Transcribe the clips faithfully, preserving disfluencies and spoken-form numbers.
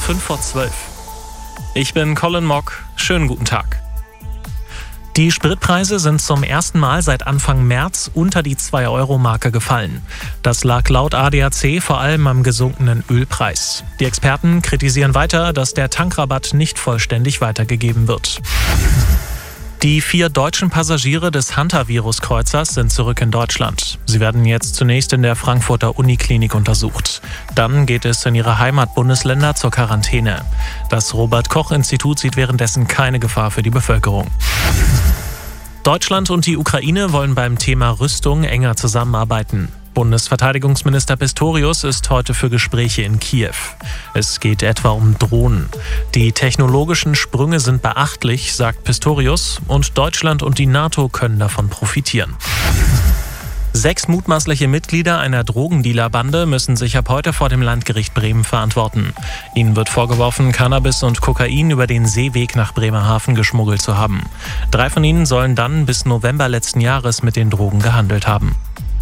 fünf vor zwölf. Ich bin Colin Mock. Schönen guten Tag. Die Spritpreise sind zum ersten Mal seit Anfang März unter die zwei-Euro-Marke gefallen. Das lag laut A D A C vor allem am gesunkenen Ölpreis. Die Experten kritisieren weiter, dass der Tankrabatt nicht vollständig weitergegeben wird. Die vier deutschen Passagiere des Hantavirus-Kreuzers sind zurück in Deutschland. Sie werden jetzt zunächst in der Frankfurter Uniklinik untersucht. Dann geht es in ihre Heimatbundesländer zur Quarantäne. Das Robert-Koch-Institut sieht währenddessen keine Gefahr für die Bevölkerung. Deutschland und die Ukraine wollen beim Thema Rüstung enger zusammenarbeiten. Bundesverteidigungsminister Pistorius ist heute für Gespräche in Kiew. Es geht etwa um Drohnen. Die technologischen Sprünge sind beachtlich, sagt Pistorius, und Deutschland und die NATO können davon profitieren. Sechs mutmaßliche Mitglieder einer Drogendealerbande müssen sich ab heute vor dem Landgericht Bremen verantworten. Ihnen wird vorgeworfen, Cannabis und Kokain über den Seeweg nach Bremerhaven geschmuggelt zu haben. Drei von ihnen sollen dann bis November letzten Jahres mit den Drogen gehandelt haben.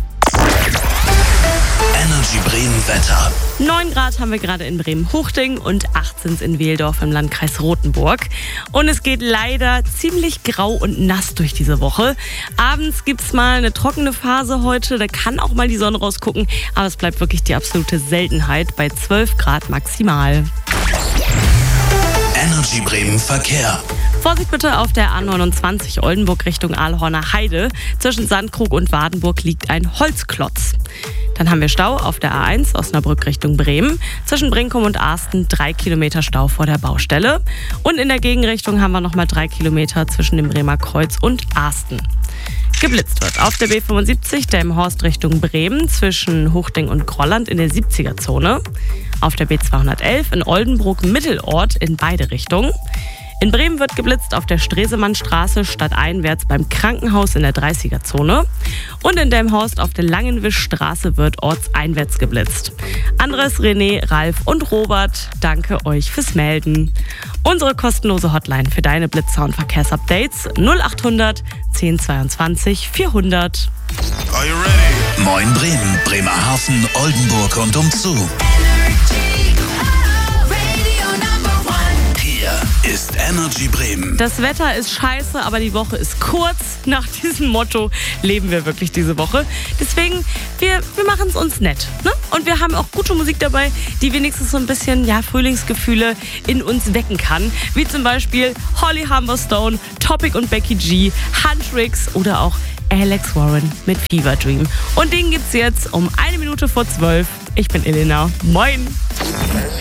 Energy Bremen Wetter. neun Grad haben wir gerade in Bremen-Huchting und acht sind es in Wehldorf im Landkreis Rothenburg. Und es geht leider ziemlich grau und nass durch diese Woche. Abends gibt es mal eine trockene Phase heute, da kann auch mal die Sonne rausgucken, aber es bleibt wirklich die absolute Seltenheit bei zwölf Grad maximal. Energy Bremen Verkehr. Vorsicht bitte auf der A neunundzwanzig Oldenburg Richtung Aalhorner Heide. Zwischen Sandkrug und Wadenburg liegt ein Holzklotz. Dann haben wir Stau auf der A eins Osnabrück Richtung Bremen. Zwischen Brinkum und Arsten drei Kilometer Stau vor der Baustelle. Und in der Gegenrichtung haben wir nochmal drei Kilometer zwischen dem Bremer Kreuz und Arsten. Geblitzt wird auf der B fünfundsiebzig Delmenhorst Richtung Bremen zwischen Huchting und Grolland in der siebziger-Zone. Auf der B zweihundertelf in Oldenburg Mittelort in beide Richtungen. In Bremen wird geblitzt auf der Stresemannstraße stadteinwärts beim Krankenhaus in der dreißiger-Zone. Und in Delmenhorst auf der Langenwischstraße wird ortseinwärts geblitzt. Andres, René, Ralf und Robert, danke euch fürs Melden. Unsere kostenlose Hotline für deine Blitzer- und Verkehrsupdates null achthundert zehn zweiundzwanzig vierhundert. Are you ready? Moin Bremen, Bremerhaven, Oldenburg und umzu. Ist Energy Bremen. Das Wetter ist scheiße, aber die Woche ist kurz. Nach diesem Motto leben wir wirklich diese Woche. Deswegen, wir, wir machen es uns nett. Ne? Und wir haben auch gute Musik dabei, die wenigstens so ein bisschen ja, Frühlingsgefühle in uns wecken kann. Wie zum Beispiel Holly Humberstone, Topic und Becky G, Huntrix oder auch Alex Warren mit Fever Dream. Und den gibt's jetzt um eine Minute vor zwölf. Ich bin Elena. Moin!